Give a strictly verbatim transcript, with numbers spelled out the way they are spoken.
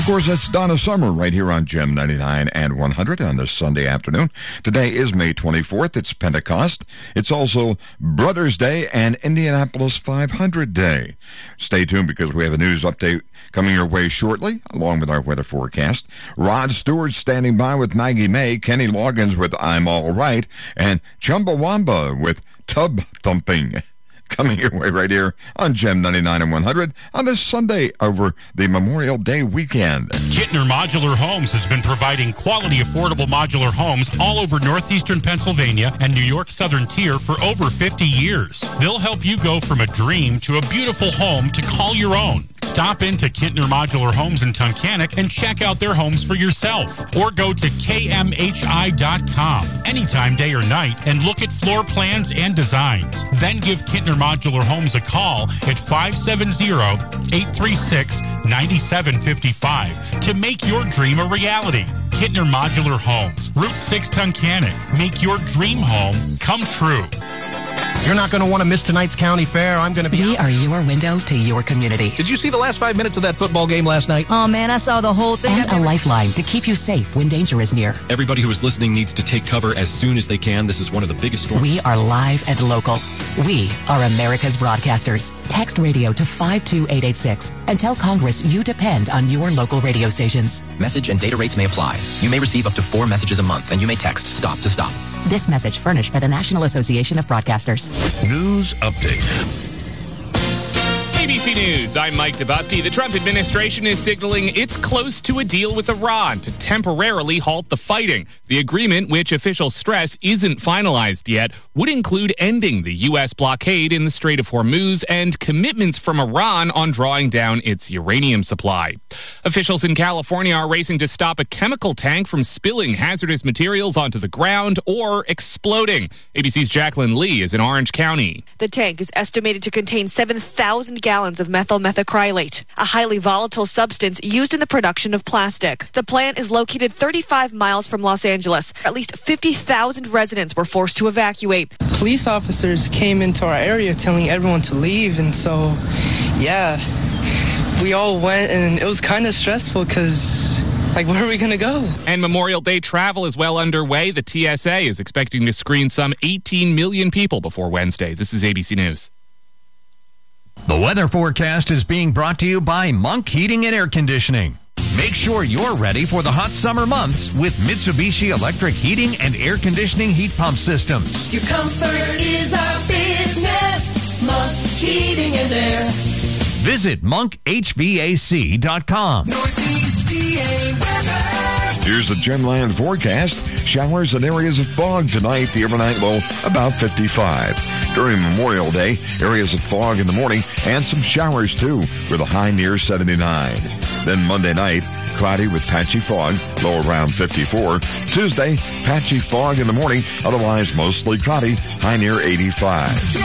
Of course, that's Donna Summer right here on Gem ninety-nine and one hundred on this Sunday afternoon. Today is May twenty-fourth. It's Pentecost. It's also Brothers Day and Indianapolis five hundred Day. Stay tuned because we have a news update coming your way shortly, along with our weather forecast. Rod Stewart standing by with Maggie May, Kenny Loggins with I'm All Right, and Chumbawamba with Tub Thumping. Coming your way right here on Gem ninety-nine and one hundred on this Sunday over the Memorial Day weekend. Kittner Modular Homes has been providing quality, affordable modular homes all over northeastern Pennsylvania and New York Southern Tier for over fifty years. They'll help you go from a dream to a beautiful home to call your own. Stop into Kittner Modular Homes in Tunkhannock and check out their homes for yourself. Or go to K M H I dot com anytime, day or night, and look at floor plans and designs. Then give Kittner Modular Homes a call at five seven zero, eight three six, nine seven five five to make your dream a reality. Kittner Modular Homes, Route six Tunkhannock. Make your dream home come true. You're not going to want to miss tonight's county fair. I'm going to be... We are your window to your community. Did you see the last five minutes of that football game last night? Oh, man, I saw the whole thing. And a lifeline to keep you safe when danger is near. Everybody who is listening needs to take cover as soon as they can. This is one of the biggest storms. We are live and local. We are America's broadcasters. Text radio to five two eight eight six and tell Congress you depend on your local radio stations. Message and data rates may apply. You may receive up to four messages a month, and you may text STOP to STOP. This message furnished by the National Association of Broadcasters. News update. A B C News, I'm Mike Dubusky. The Trump administration is signaling it's close to a deal with Iran to temporarily halt the fighting. The agreement, which officials stress isn't finalized yet, would include ending the U S blockade in the Strait of Hormuz and commitments from Iran on drawing down its uranium supply. Officials in California are racing to stop a chemical tank from spilling hazardous materials onto the ground or exploding. A B C's Jacqueline Lee is in Orange County. The tank is estimated to contain seven thousand gallons of methyl methacrylate, a highly volatile substance used in the production of plastic. The plant is located thirty-five miles from Los Angeles. At least fifty thousand residents were forced to evacuate. Police officers came into our area telling everyone to leave, and so, yeah, we all went, and it was kind of stressful because, like, where are we going to go? And Memorial Day travel is well underway. The T S A is expecting to screen some eighteen million people before Wednesday. This is A B C News. The weather forecast is being brought to you by Monk Heating and Air Conditioning. Make sure you're ready for the hot summer months with Mitsubishi Electric Heating and Air Conditioning heat pump systems. Your comfort is our business. Monk Heating and Air. Visit monk h v a c dot com. Northeast P A weather. Here's the Gemland forecast. Showers and areas of fog tonight. The overnight low about fifty-five. During Memorial Day, areas of fog in the morning and some showers too, with a high near seventy-nine. Then Monday night, cloudy with patchy fog, low around fifty-four. Tuesday, patchy fog in the morning, otherwise mostly cloudy, high near eighty-five.